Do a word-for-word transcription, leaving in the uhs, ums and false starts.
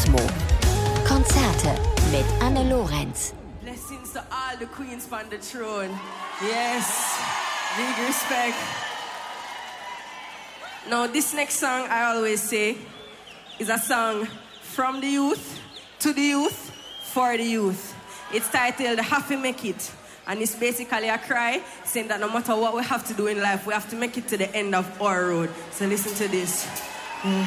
Kosmo. Konzerte mit Anne Lorenz. Blessings to all the queens on the throne. Yes, big respect. Now, this next song, I always say, is a song from the youth, to the youth, for the youth. It's titled Have to Make It. And it's basically a cry saying that no matter what we have to do in life, we have to make it to the end of our road. So listen to this.